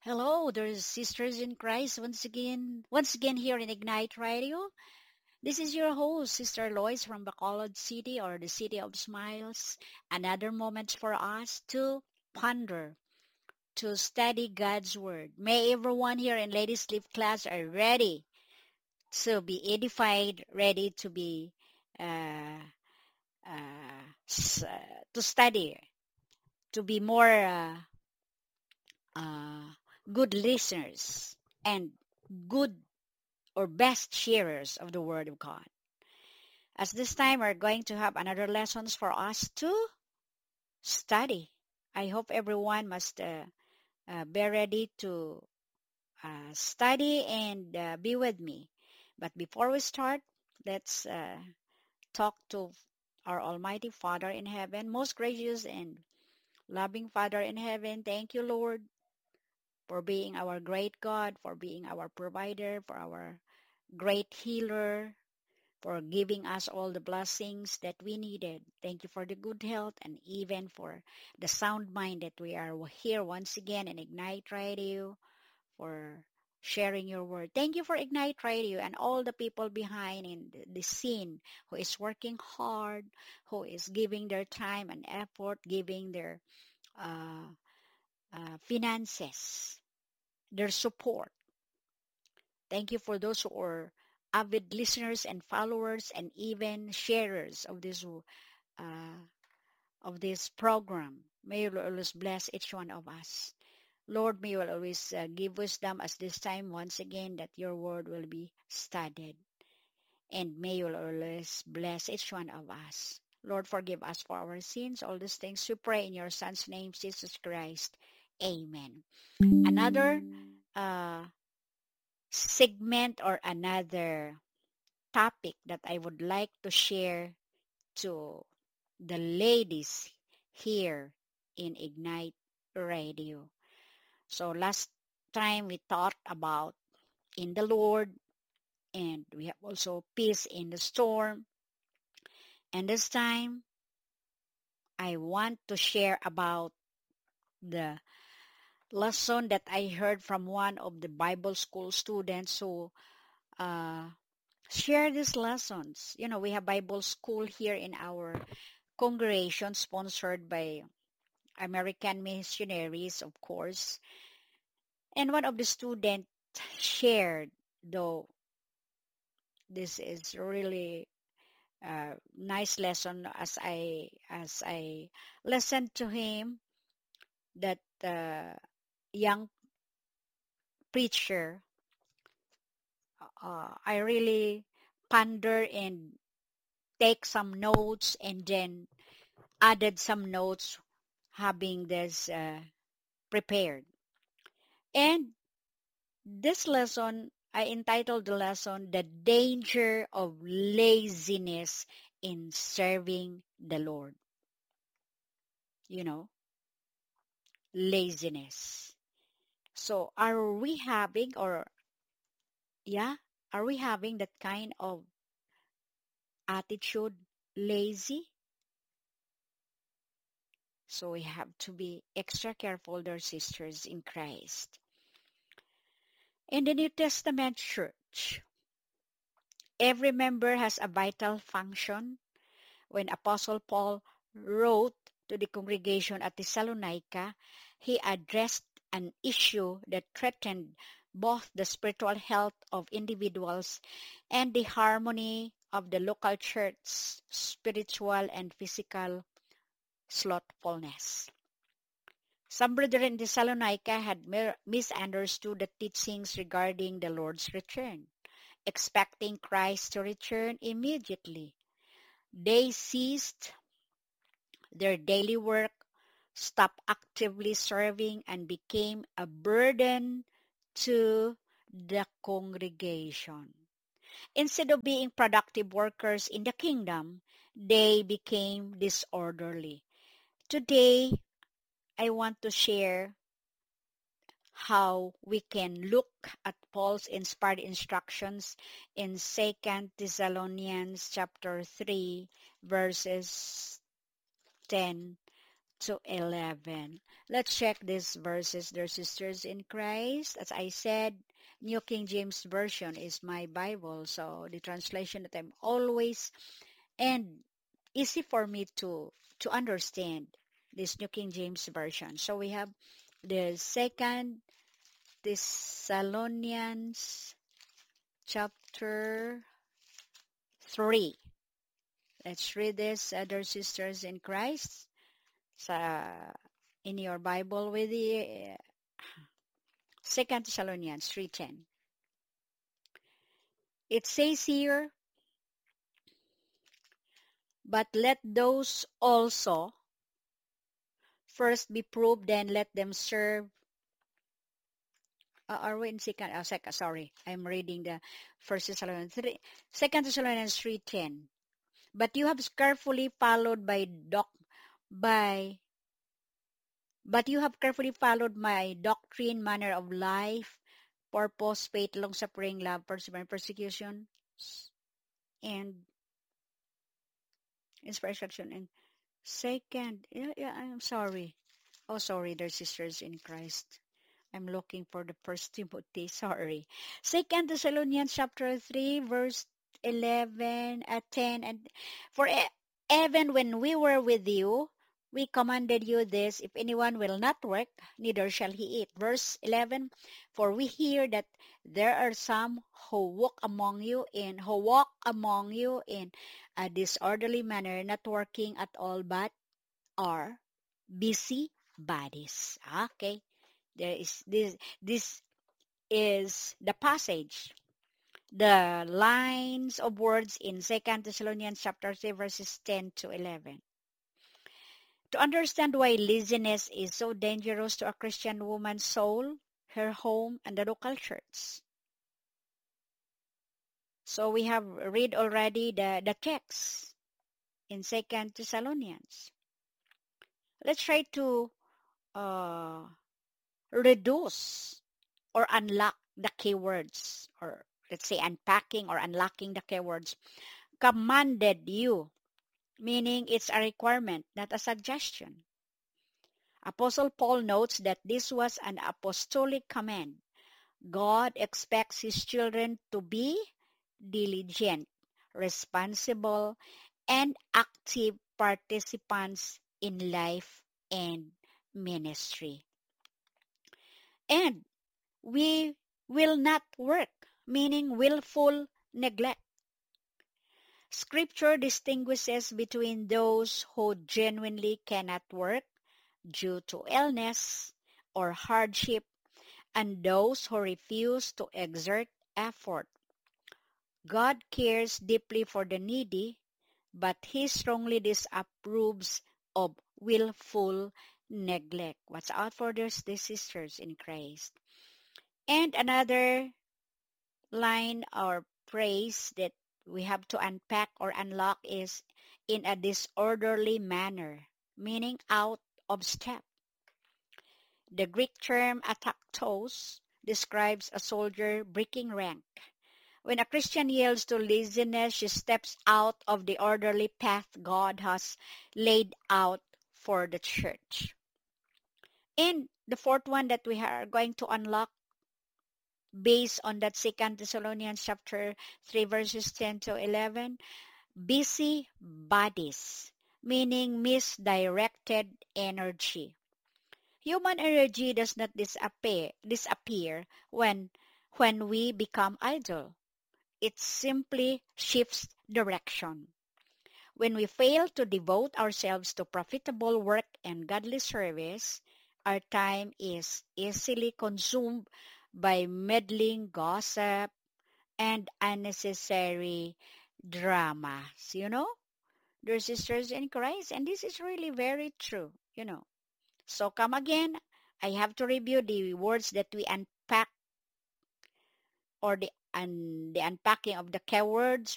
Hello, there's sisters in Christ once again here in Ignite Radio. This is your host, Sister Lois from Bacolod City or the City of Smiles. Another moment for us to ponder, to study God's Word. May everyone here in Ladies Sleep class are ready to be edified, ready to be uh, to study, to be more uh, good listeners and good or best sharers of the Word of God. As this time, we're going to have another lessons for us to study. I hope everyone must be ready to study and be with me. But before we start, let's talk to our Almighty Father in heaven, most gracious and loving Father in heaven. Thank you, Lord, for being our great God, for being our provider, for our great healer, for giving us all the blessings that we needed. Thank you for the good health and even for the sound mind that we are here once again in Ignite Radio for sharing your word. Thank you for Ignite Radio and all the people behind in the scene who is working hard, who is giving their time and effort, giving their uh, finances, their support. Thank you for those who are avid listeners and followers and even sharers uh, of this program. May you always bless each one of us. Lord, may you always give wisdom as this time once again that your word will be studied. And may you always bless each one of us. Lord, forgive us for our sins. All these things we pray in your Son's name, Jesus Christ. Amen. Another uh, segment or another topic that I would like to share to the ladies here in Ignite Radio. So last time we talked about in the Lord, and we have also peace in the storm. And this time I want to share about the lesson that I heard from one of the Bible school students who uh, share these lessons. You know, we have Bible school here in our congregation sponsored by American missionaries, of course. And one of the students shared, though this is really a nice lesson as I listened to him, that young preacher, I really ponder and take some notes and then added some notes having this prepared. And this lesson, I entitled the lesson, The Danger of Laziness in Serving the Lord. You know, laziness. So yeah, are we having that kind of attitude, lazy? So we have to be extra careful, dear sisters in Christ. In the New Testament church, every member has a vital function. When Apostle Paul wrote to the congregation at Thessalonica, he addressed an issue that threatened both the spiritual health of individuals and the harmony of the local church's spiritual and physical slothfulness. Some brethren in Thessalonica had misunderstood the teachings regarding the Lord's return, expecting Christ to return immediately. They ceased their daily work, stopped actively serving, and became a burden to the congregation. Instead of being productive workers in the kingdom, they became disorderly. Today, I want to share how we can look at Paul's inspired instructions in 2 Thessalonians chapter 3 verses 10 to 11. Let's check these verses, dear sisters in Christ. As I said, New King James Version is my Bible, so the translation that I'm always and easy for me to understand this New King James Version. So we have the Second Thessalonians chapter 3. Let's read this, other sisters in Christ, in your Bible with the 2 Thessalonians 3:10. It says here, but let those also first be proved, then let them serve. Are we in second? Sorry, I'm reading the First Thessalonians 3, 2 Thessalonians 3:10. But you have carefully followed by but you have carefully followed my doctrine, manner of life, purpose, faith, long suffering, love, perseverance, persecution, and inspiration. And second, I'm sorry. Oh, sorry, dear sisters in Christ. I'm looking for the First Timothy. Sorry. Second Thessalonians chapter 3, verse 11, 10. And for even when we were with you, we commanded you this, if anyone will not work, neither shall he eat. Verse 11, for we hear that there are some who walk among you in a disorderly manner, not working at all, but are busy bodies. Okay. There is this is the passage, the lines of words in Second Thessalonians chapter 3 verses 10 to 11. To understand why laziness is so dangerous to a Christian woman's soul, her home, and the local church. So we have read already the text in Second Thessalonians. Let's try to uh, reduce or unlock the keywords, or let's say unpacking or unlocking the keywords. Commanded you, meaning it's a requirement, not a suggestion. Apostle Paul notes that this was an apostolic command. God expects his children to be diligent, responsible, and active participants in life and ministry. And we will not work, meaning willful neglect. Scripture distinguishes between those who genuinely cannot work due to illness or hardship and those who refuse to exert effort. God cares deeply for the needy, but he strongly disapproves of willful neglect. Watch out for these sisters in Christ. And another line or phrase that we have to unpack or unlock is in a disorderly manner, meaning out of step. The Greek term ataktos describes a soldier breaking rank. When a Christian yields to laziness, she steps out of the orderly path God has laid out for the church. And the fourth one that we are going to unlock based on that Second Thessalonians chapter 3 verses 10 to 11, busy bodies, meaning misdirected energy. Human energy does not disappear when we become idle. It simply shifts direction. When we fail to devote ourselves to profitable work and godly service, our time is easily consumed by meddling gossip and unnecessary dramas. Dear sisters in Christ, and this is really very true. So come again, I have to review the words that we unpack, or the unpacking of the keywords